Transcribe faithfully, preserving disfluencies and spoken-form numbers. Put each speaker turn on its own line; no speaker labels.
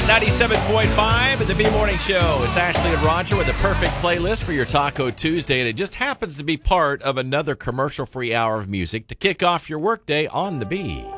ninety-seven point five at the B Morning Show. It's Ashley and Roger with the perfect playlist for your Taco Tuesday, and it just happens to be part of another commercial-free hour of music to kick off your workday on the B.